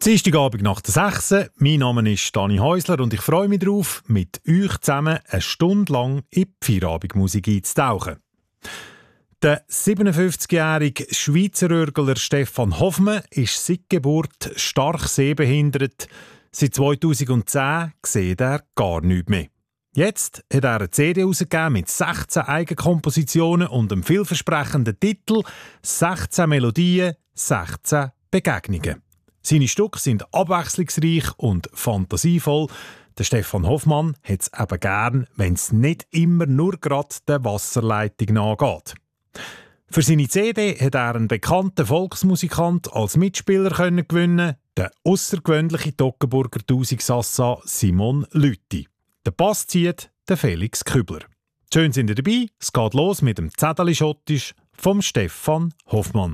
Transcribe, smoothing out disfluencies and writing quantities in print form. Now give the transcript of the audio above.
Dienstagabend nach der 6. Mein Name ist Dani Häusler und ich freue mich darauf, mit euch zusammen eine Stunde lang in die Feierabendmusik einzutauchen. Der 57-jährige Schweizer Örgler Stefan Hoffmann ist seit Geburt stark sehbehindert. Seit 2010 sieht er gar nichts mehr. Jetzt hat er eine CD herausgegeben mit 16 Eigenkompositionen und einem vielversprechenden Titel «16 Melodien, 16 Begegnungen». Seine Stücke sind abwechslungsreich und fantasievoll. Der Stefan Hoffmann hat es eben gern, wenn es nicht immer nur gerade der Wasserleitung nachgeht. Für seine CD hat er einen bekannten Volksmusikant als Mitspieler gewinnen, den aussergewöhnlichen Toggenburger Tausigsassa Simon Lüthi. Der Bass zieht der Felix Kübler. Schön sind ihr dabei, es geht los mit dem Zettel Schottisch vom Stefan Hoffmann.